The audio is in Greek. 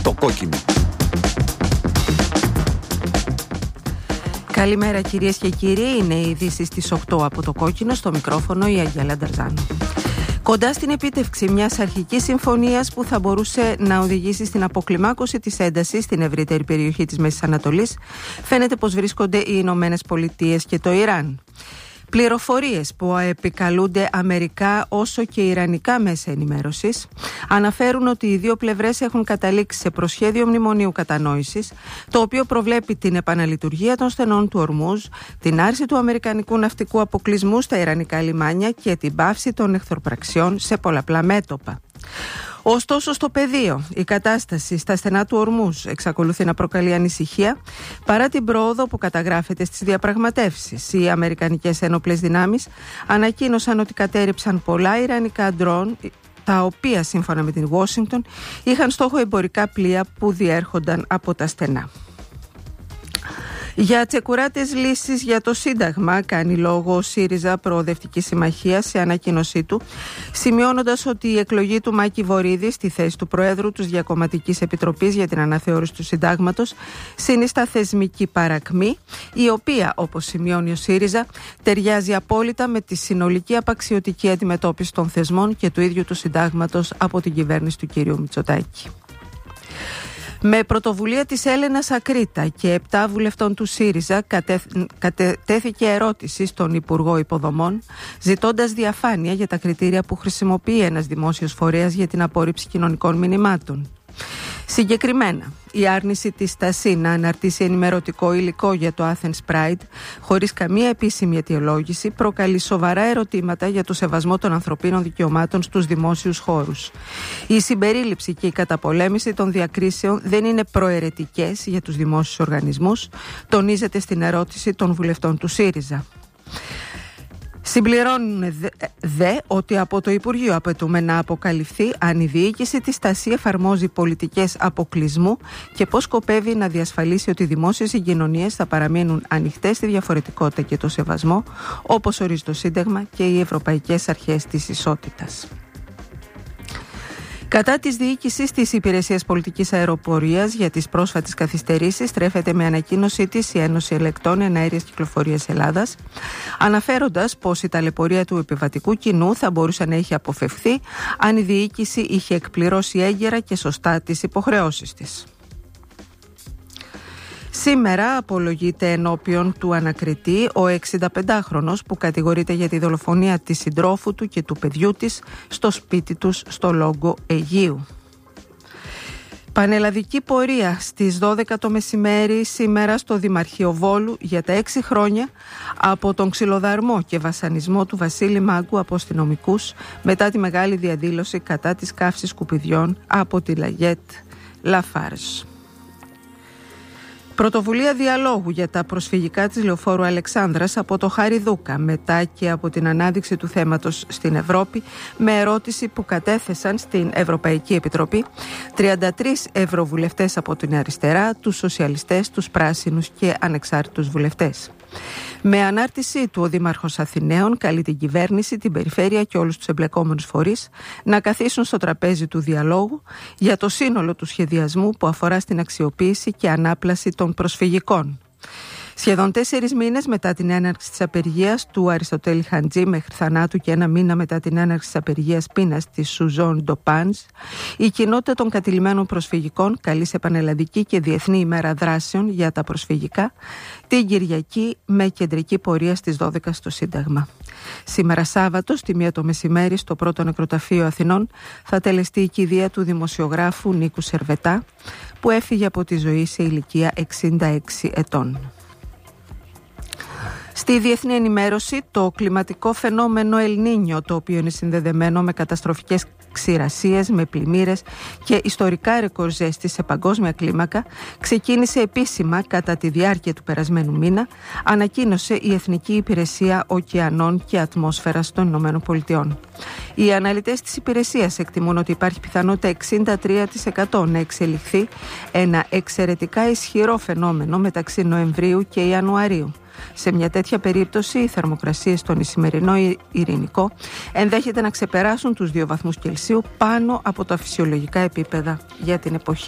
στο κόκκινο. Καλημέρα κυρίες και κύριοι, είναι οι ειδήσεις στις 8 από το κόκκινο, στο μικρόφωνο η Αγγέλα Νταρζάνου. Κοντά στην επίτευξη μιας αρχικής συμφωνίας που θα μπορούσε να οδηγήσει στην αποκλιμάκωση της έντασης στην ευρύτερη περιοχή της Μέσης Ανατολής, φαίνεται πως βρίσκονται οι Ηνωμένες Πολιτείες και το Ιράν. Πληροφορίες που επικαλούνται αμερικά όσο και ιρανικά μέσα ενημέρωσης αναφέρουν ότι οι δύο πλευρές έχουν καταλήξει σε προσχέδιο μνημονίου κατανόησης, το οποίο προβλέπει την επαναλειτουργία των στενών του Ορμούζ, την άρση του αμερικανικού ναυτικού αποκλεισμού στα ιρανικά λιμάνια και την πάυση των εχθροπραξιών σε πολλαπλά μέτωπα. Ωστόσο, στο πεδίο, η κατάσταση στα στενά του Ορμούζ εξακολουθεί να προκαλεί ανησυχία παρά την πρόοδο που καταγράφεται στις διαπραγματεύσεις. Οι αμερικανικές ένοπλες δυνάμεις ανακοίνωσαν ότι κατέρριψαν πολλά ιρανικά ντρόν, τα οποία σύμφωνα με την Ουάσιγκτον είχαν στόχο εμπορικά πλοία που διέρχονταν από τα στενά. Για τσεκουράτες λύσεις για το Σύνταγμα κάνει λόγο ο ΣΥΡΙΖΑ Προοδευτική Συμμαχία σε ανακοίνωσή του, σημειώνοντας ότι η εκλογή του Μάκη Βορίδη στη θέση του Προέδρου της Διακομματικής Επιτροπής για την Αναθεώρηση του Συντάγματος συνιστά θεσμική παρακμή, η οποία, όπως σημειώνει ο ΣΥΡΙΖΑ, ταιριάζει απόλυτα με τη συνολική απαξιωτική αντιμετώπιση των θεσμών και του ίδιου του Συντάγματος από την κυβέρνηση του κ. Μητσοτάκη. Με πρωτοβουλία της Έλενας Ακρίτα και 7 βουλευτών του ΣΥΡΙΖΑ κατέθηκε ερώτηση στον Υπουργό Υποδομών, ζητώντας διαφάνεια για τα κριτήρια που χρησιμοποιεί ένας δημόσιος φορέας για την απόρριψη κοινωνικών μηνυμάτων. Συγκεκριμένα, η άρνηση της ΣΤΑΣΥ να αναρτήσει ενημερωτικό υλικό για το Athens Pride χωρίς καμία επίσημη αιτιολόγηση προκαλεί σοβαρά ερωτήματα για το σεβασμό των ανθρωπίνων δικαιωμάτων στους δημόσιους χώρους. Η συμπερίληψη και η καταπολέμηση των διακρίσεων δεν είναι προαιρετικές για τους δημόσιους οργανισμούς, τονίζεται στην ερώτηση των βουλευτών του ΣΥΡΙΖΑ. Συμπληρώνουν δε ότι από το Υπουργείο απαιτούμε να αποκαλυφθεί αν η διοίκηση της ΣΤΑΣΥ εφαρμόζει πολιτικές αποκλεισμού και πώς σκοπεύει να διασφαλίσει ότι οι δημόσιες συγκοινωνίες θα παραμείνουν ανοιχτές στη διαφορετικότητα και το σεβασμό, όπως ορίζει το Σύνταγμα και οι ευρωπαϊκές αρχές της ισότητας. Κατά της διοίκησης της Υπηρεσίας Πολιτικής Αεροπορίας για τις πρόσφατες καθυστερήσεις στρέφεται με ανακοίνωσή της η Ένωση Ελεκτών Εναέριας Κυκλοφορίας Ελλάδας, αναφέροντας πως η ταλαιπωρία του επιβατικού κοινού θα μπορούσε να είχε αποφευχθεί αν η διοίκηση είχε εκπληρώσει έγκαιρα και σωστά τις υποχρεώσεις της. Σήμερα απολογείται ενώπιον του ανακριτή ο 65χρονος που κατηγορείται για τη δολοφονία της συντρόφου του και του παιδιού της στο σπίτι τους στο Λόγκο Αιγείου. Πανελλαδική πορεία στις 12 το μεσημέρι σήμερα στο Δημαρχείο Βόλου για τα 6 χρόνια από τον ξυλοδαρμό και βασανισμό του Βασίλη Μάγκου από αστυνομικούς μετά τη μεγάλη διαδήλωση κατά της καύσης σκουπιδιών από τη Λαγέτ Λαφάρζ. Πρωτοβουλία διαλόγου για τα προσφυγικά της Λεωφόρου Αλεξάνδρας από το Χάρη Δούκα μετά και από την ανάδειξη του θέματος στην Ευρώπη, με ερώτηση που κατέθεσαν στην Ευρωπαϊκή Επιτροπή 33 ευρωβουλευτές από την αριστερά, τους σοσιαλιστές, τους πράσινους και ανεξάρτητους βουλευτές. Με ανάρτησή του, ο Δήμαρχος Αθηναίων καλεί την κυβέρνηση, την περιφέρεια και όλους τους εμπλεκόμενους φορείς να καθίσουν στο τραπέζι του διαλόγου για το σύνολο του σχεδιασμού που αφορά στην αξιοποίηση και ανάπλαση των προσφυγικών. Σχεδόν 4 μήνες μετά την έναρξη της απεργίας του Αριστοτέλη Χαντζή μέχρι θανάτου και 1 μήνα μετά την έναρξη της απεργίας πείνας της Σουζόν Ντοπάνζ, η κοινότητα των κατηλημένων προσφυγικών καλεί σε πανελλαδική και διεθνή ημέρα δράσεων για τα προσφυγικά την Κυριακή με κεντρική πορεία στις 12 στο Σύνταγμα. Σήμερα Σάββατο, στη 1 το μεσημέρι, στο Πρώτο Νεκροταφείο Αθηνών, θα τελεστεί η κηδεία του δημοσιογράφου Νίκου Σερβετά, που έφυγε από τη ζωή σε ηλικία 66 ετών. Στη διεθνή ενημέρωση, το κλιματικό φαινόμενο El Niño, το οποίο είναι συνδεδεμένο με καταστροφικές ξηρασίες, με πλημμύρες και ιστορικά ρεκόρ ζέστη σε παγκόσμια κλίμακα, ξεκίνησε επίσημα κατά τη διάρκεια του περασμένου μήνα, ανακοίνωσε η Εθνική Υπηρεσία Ωκεανών και Ατμόσφαιρας των Ηνωμένων Πολιτειών. Οι αναλυτές της υπηρεσίας εκτιμούν ότι υπάρχει πιθανότητα 63% να εξελιχθεί ένα εξαιρετικά ισχυρό φαινόμενο μεταξύ Νοεμβρίου και Ιανουαρίου. Σε μια τέτοια περίπτωση, οι θερμοκρασίες στον Ισημερινό Ειρηνικό ενδέχεται να ξεπεράσουν τους 2 βαθμούς Κελσίου πάνω από τα φυσιολογικά επίπεδα για την εποχή.